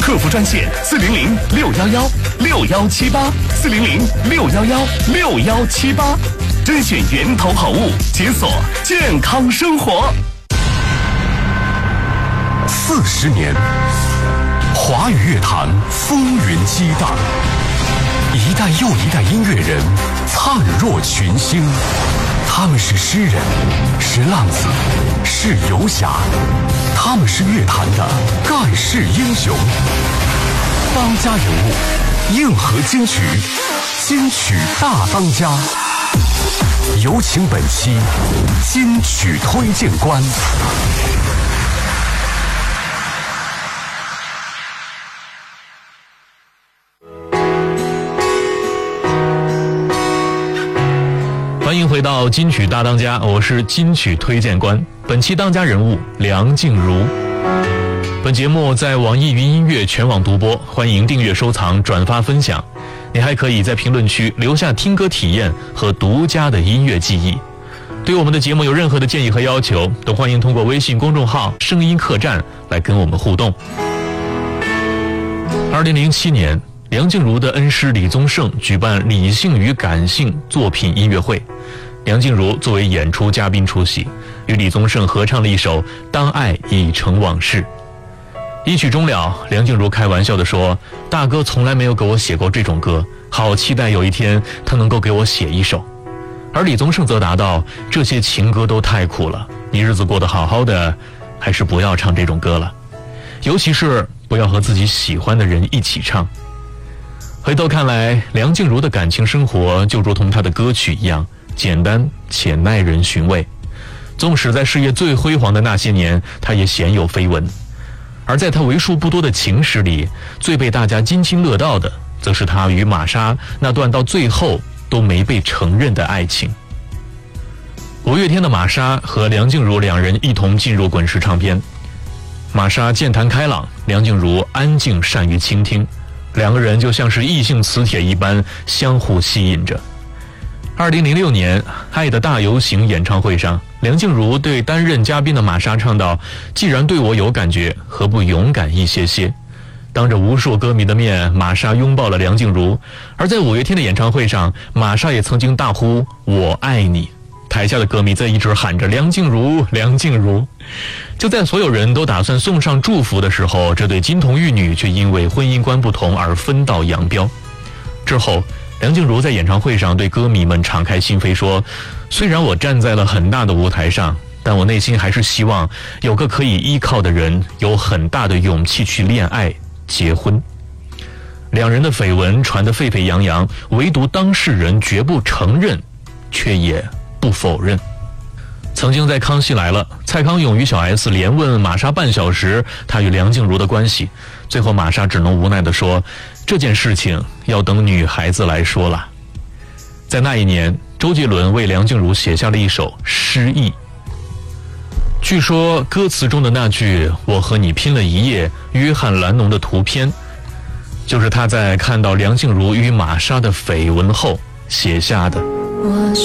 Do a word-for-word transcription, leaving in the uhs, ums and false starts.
客服专线四零零六幺幺六幺七八四零零六幺幺六幺七八，甄选源头好物，解锁健康生活。 四十年，华语乐坛风云激荡，一代又一代音乐人灿若群星。他们是诗人，是浪子，是游侠，他们是乐坛的盖世英雄。当家人物，硬核金曲，金曲大当家。有请本期金曲推荐官。 欢迎回到金曲大当家，我是金曲推荐官。本期当家人物梁静茹。本节目在网易云音乐全网独播，欢迎订阅、收藏、转发、分享。你还可以在评论区留下听歌体验和独家的音乐记忆。对我们的节目有任何的建议和要求，都欢迎通过微信公众号声音客栈来跟我们互动。二零零七年，梁静茹的恩师李宗盛举办理性与感性作品音乐会，梁静茹作为演出嘉宾出席，与李宗盛合唱了一首《当爱已成往事》。一曲终了，梁静茹开玩笑地说：“大哥从来没有给我写过这种歌，好期待有一天他能够给我写一首。”而李宗盛则答道：“这些情歌都太苦了，你日子过得好好的，还是不要唱这种歌了，尤其是不要和自己喜欢的人一起唱。”回头看来，梁静茹的感情生活就如同她的歌曲一样，简单且耐人寻味。纵使在事业最辉煌的那些年，她也鲜有绯闻。而在她为数不多的情史里，最被大家津津乐道的，则是她与玛莎那段到最后都没被承认的爱情。五月天的玛莎和梁静茹两人一同进入滚石唱片。玛莎健谈开朗，梁静茹安静善于倾听，两个人就像是异性磁铁一般相互吸引着。二零零六年《爱的大游行》演唱会上，梁静茹对担任嘉宾的玛莎唱道：“既然对我有感觉，何不勇敢一些些？”当着无数歌迷的面，玛莎拥抱了梁静茹。而在五月天的演唱会上，玛莎也曾经大呼“我爱你”，台下的歌迷在一直喊着“梁静茹，梁静茹”。就在所有人都打算送上祝福的时候，这对金童玉女却因为婚姻观不同而分道扬镳。之后，梁静茹在演唱会上对歌迷们敞开心扉说：“虽然我站在了很大的舞台上，但我内心还是希望有个可以依靠的人，有很大的勇气去恋爱、结婚。”两人的绯闻传得沸沸扬扬，唯独当事人绝不承认，却也不否认。曾经在《康熙来了》，蔡康永与小 S 连问玛莎半小时她与梁静茹的关系，最后玛莎只能无奈地说：“这件事情要等女孩子来说了。”在那一年，周杰伦为梁静茹写下了一首《失忆》。据说歌词中的那句“我和你拼了一夜”，约翰兰农的图片，就是他在看到梁静茹与玛莎的绯闻后写下的。 我